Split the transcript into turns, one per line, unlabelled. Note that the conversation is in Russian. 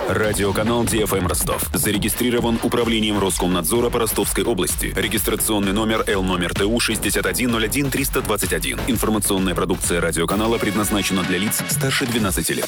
Радиоканал ДФМ Ростов. Зарегистрирован управлением Роскомнадзора по Ростовской области. Регистрационный номер ЛТУ 6101 321. Информационная продукция радиоканала предназначена для лиц старше 12 лет.